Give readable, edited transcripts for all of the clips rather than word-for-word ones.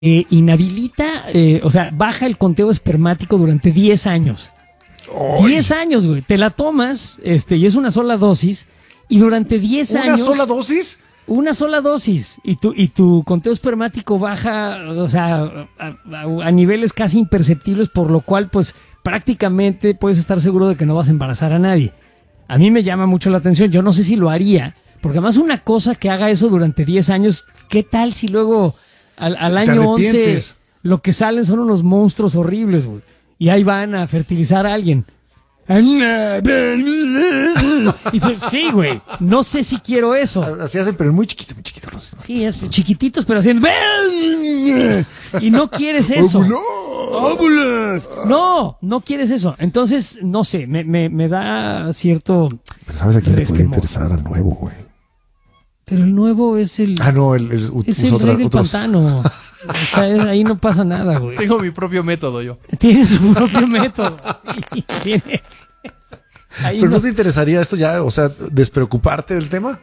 inhabilita, o sea, baja el conteo espermático durante 10 años. ¡Ay! 10 años, güey. Te la tomas, y es una sola dosis, y durante 10 años... ¿Una sola dosis? Una sola dosis, y tu conteo espermático baja, o sea, a niveles casi imperceptibles, por lo cual, pues, prácticamente puedes estar seguro de que no vas a embarazar a nadie. A mí me llama mucho la atención, yo no sé si lo haría, porque además una cosa que haga eso durante 10 años, ¿qué tal si luego al año 11 lo que salen son unos monstruos horribles, güey? Y ahí van a fertilizar a alguien. Y dice, sí, güey, no sé si quiero eso. Así hacen, pero muy chiquito, muy chiquito. Sí, es chiquititos, pero haciendo... Y no quieres eso. No quieres eso. Entonces, no sé, me da cierto... Pero ¿sabes a quién le puede interesar al nuevo, güey? Pero el nuevo es el... Ah, no, es el rey del pantano. O sea, ahí no pasa nada, güey. Tengo mi propio método yo. Tiene su propio método. Sí, tiene... Pero no te interesaría esto ya, o sea, despreocuparte del tema.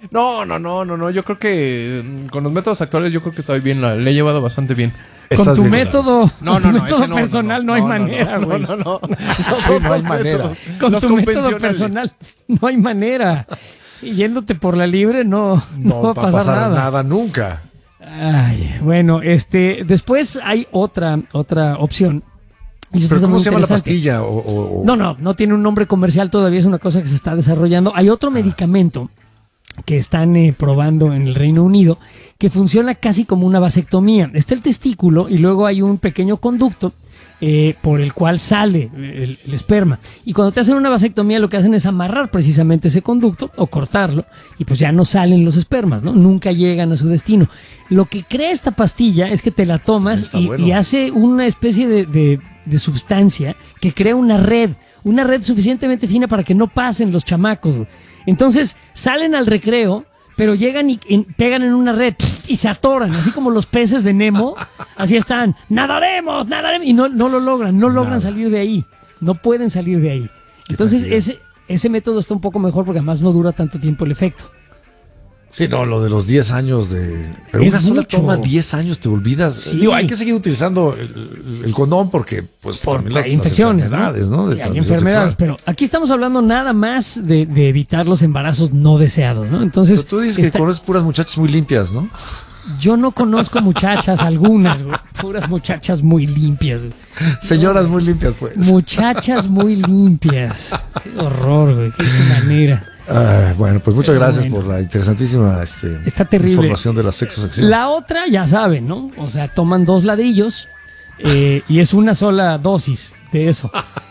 No. Yo creo que con los métodos actuales yo creo que estoy bien, le he llevado bastante bien. Con tu bien, método, no, método personal no hay manera, güey. No hay manera. Con los tu método personal no hay manera. Sí, yéndote por la libre no va a pasar nada nunca. Ay, bueno, después hay otra opción. ¿Pero cómo se llama la pastilla? No tiene un nombre comercial todavía, es una cosa que se está desarrollando. Hay otro medicamento que están probando en el Reino Unido que funciona casi como una vasectomía. Está el testículo y luego hay un pequeño conducto por el cual sale el esperma. Y cuando te hacen una vasectomía lo que hacen es amarrar precisamente ese conducto o cortarlo y pues ya no salen los espermas, ¿no? Nunca llegan a su destino. Lo que crea esta pastilla es que te la tomas y hace una especie de sustancia que crea una red suficientemente fina para que no pasen los chamacos, güey. Entonces salen al recreo, pero llegan y pegan en una red y se atoran, así como los peces de Nemo, así están, nadaremos, y no lo logran salir de ahí, no pueden salir de ahí. Entonces ese método está un poco mejor porque además no dura tanto tiempo el efecto. Sí, no, lo de los 10 años pero es una sola mucho. toma 10 años te olvidas. Sí. Digo, hay que seguir utilizando el condón porque pues también las infecciones, enfermedades, ¿no? Sí, hay enfermedades, pero aquí estamos hablando nada más de evitar los embarazos no deseados, ¿no? Entonces, pero tú dices que conoces puras muchachas muy limpias, ¿no? Yo no conozco muchachas, algunas, güey. Puras muchachas muy limpias, güey. Señoras muy limpias, pues. Muchachas muy limpias. Qué horror, güey. Qué manera. Bueno, pues muchas gracias por la interesantísima está terrible. Información de la sexosección. La otra, ya saben, ¿no? O sea, toman 2 ladrillos y es una sola dosis de eso.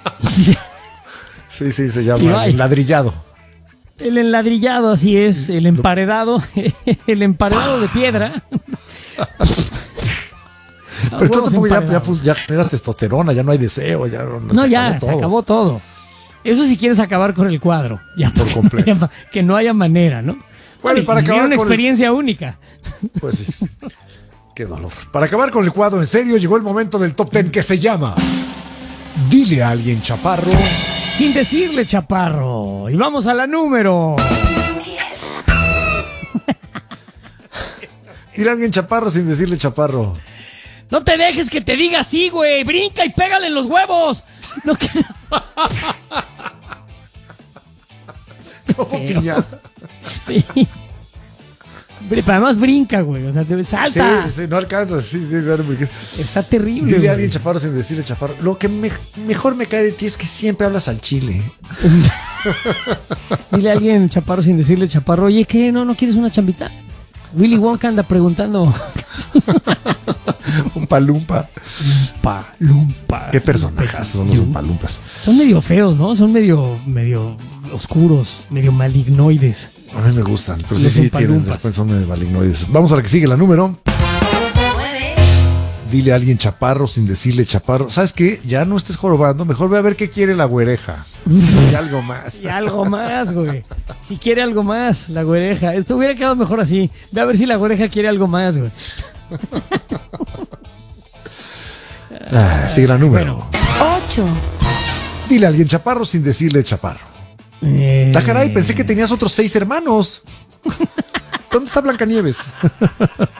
Sí, se llama ladrillado. El enladrillado, así es, el emparedado de piedra. Pero esto tampoco ya generas testosterona, ya no hay deseo, se acabó todo. Eso si quieres acabar con el cuadro, ya por completo. Que no haya manera, ¿no? Bueno, para acabar una experiencia única. Pues sí. Qué dolor. Para acabar con el cuadro en serio, llegó el momento del top 10 que se llama Dile a alguien, chaparro. Sin decirle, chaparro. Y vamos a la número 10. Dile a alguien, chaparro, sin decirle, chaparro. No te dejes que te diga así, güey. Brinca y pégale en los huevos. No, Como piñata. Sí. Además brinca, güey. O sea, salta. Sí, no alcanzas. Sí, está terrible. Dile a alguien chaparro sin decirle chaparro. Lo que mejor me cae de ti es que siempre hablas al chile. Dile a alguien chaparro sin decirle chaparro. Oye, ¿qué? ¿No quieres una chambita? Willy Wonka anda preguntando. Un palumpa. Palumpa. Qué personajes son los palumpas. Son medio feos, ¿no? Son medio oscuros, medio malignoides. A mí me gustan, pero sí tienen, son medio malignoides. Vamos a la que sigue, la número 9. Dile a alguien chaparro sin decirle chaparro. ¿Sabes qué? Ya no estés jorobando, mejor ve a ver qué quiere la güereja. Y algo más. Y algo más, güey. Si quiere algo más, la güereja. Esto hubiera quedado mejor así. Ve a ver si la güereja quiere algo más, güey. Sigue la número 8. Dile a alguien chaparro sin decirle chaparro. Caray, pensé que tenías otros 6 hermanos. ¿Dónde está Blancanieves?